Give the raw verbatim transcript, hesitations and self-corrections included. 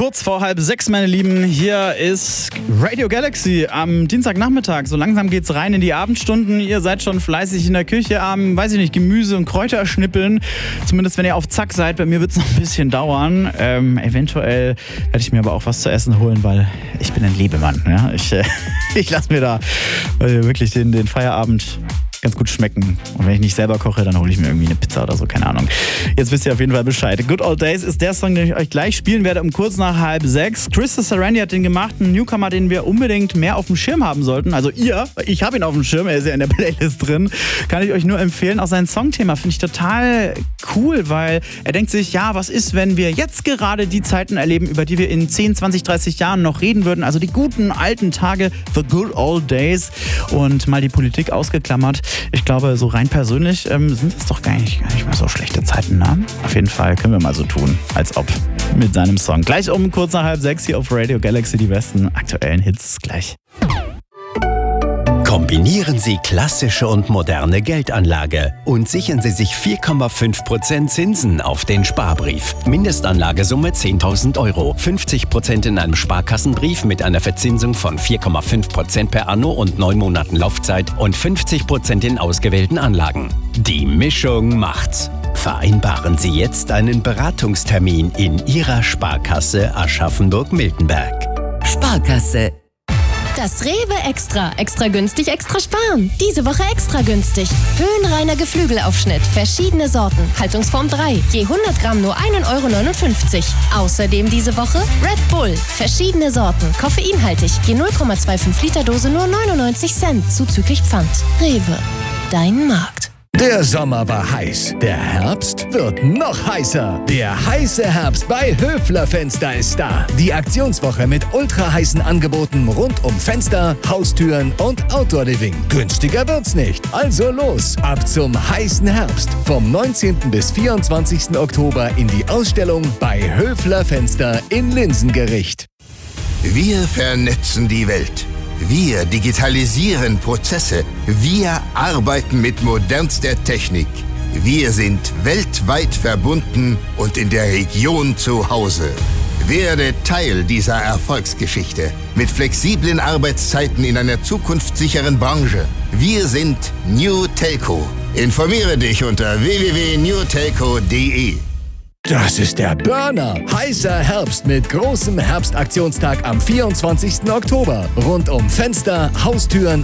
Kurz vor halb sechs, meine Lieben, hier ist Radio Galaxy am Dienstagnachmittag. So langsam geht's rein in die Abendstunden. Ihr seid schon fleißig in der Küche am, weiß ich nicht, Gemüse und Kräuter schnippeln. Zumindest wenn ihr auf Zack seid. Bei mir wird's noch ein bisschen dauern. Ähm, eventuell werde ich mir aber auch was zu essen holen, weil ich bin ein Lebemann. Ja? Ich, äh, ich lasse mir da äh, wirklich den, den Feierabend ganz gut schmecken. Und wenn ich nicht selber koche, dann hole ich mir irgendwie eine Pizza oder so, keine Ahnung. Jetzt wisst ihr auf jeden Fall Bescheid. Good Old Days ist der Song, den ich euch gleich spielen werde, um kurz nach halb sechs. Krista Sarandi hat den gemacht, einen Newcomer, den wir unbedingt mehr auf dem Schirm haben sollten. Also ihr, ich habe ihn auf dem Schirm, er ist ja in der Playlist drin. Kann ich euch nur empfehlen. Auch sein Songthema finde ich total cool, weil er denkt sich, ja, was ist, wenn wir jetzt gerade die Zeiten erleben, über die wir in zehn, zwanzig, dreißig Jahren noch reden würden. Also die guten alten Tage, the good old days. Und mal die Politik ausgeklammert. Ich glaube, so rein persönlich ähm, sind es doch gar nicht, gar nicht mehr so schlechte Zeiten, ne? Auf jeden Fall können wir mal so tun, als ob mit seinem Song. Gleich um kurz nach halb sechs hier auf Radio Galaxy, die besten aktuellen Hits gleich. Kombinieren Sie klassische und moderne Geldanlage und sichern Sie sich vier Komma fünf Prozent Zinsen auf den Sparbrief. Mindestanlagesumme zehntausend Euro. fünfzig Prozent in einem Sparkassenbrief mit einer Verzinsung von vier Komma fünf Prozent per Anno und neun Monaten Laufzeit und fünfzig Prozent in ausgewählten Anlagen. Die Mischung macht's. Vereinbaren Sie jetzt einen Beratungstermin in Ihrer Sparkasse Aschaffenburg-Miltenberg. Sparkasse. Das Rewe Extra. Extra günstig, extra sparen. Diese Woche extra günstig. Höhenreiner Geflügelaufschnitt. Verschiedene Sorten. Haltungsform drei. Je hundert Gramm nur ein Euro neunundfünfzig. Außerdem diese Woche Red Bull. Verschiedene Sorten. Koffeinhaltig. Je null Komma fünfundzwanzig Liter Dose nur neunundneunzig Cent. Zuzüglich Pfand. Rewe. Dein Markt. Der Sommer war heiß. Der Herbst wird noch heißer. Der heiße Herbst bei Höfler Fenster ist da. Die Aktionswoche mit ultra heißen Angeboten rund um Fenster, Haustüren und Outdoor Living. Günstiger wird's nicht. Also los. Ab zum heißen Herbst. Vom neunzehnten bis vierundzwanzigsten Oktober in die Ausstellung bei Höfler Fenster in Linsengericht. Wir vernetzen die Welt. Wir digitalisieren Prozesse. Wir arbeiten mit modernster Technik. Wir sind weltweit verbunden und in der Region zu Hause. Werde Teil dieser Erfolgsgeschichte mit flexiblen Arbeitszeiten in einer zukunftssicheren Branche. Wir sind New Telco. Informiere dich unter w w w punkt new telco punkt d e. Das ist der Burner. Heißer Herbst mit großem Herbstaktionstag am vierundzwanzigsten Oktober. Rund um Fenster, Haustüren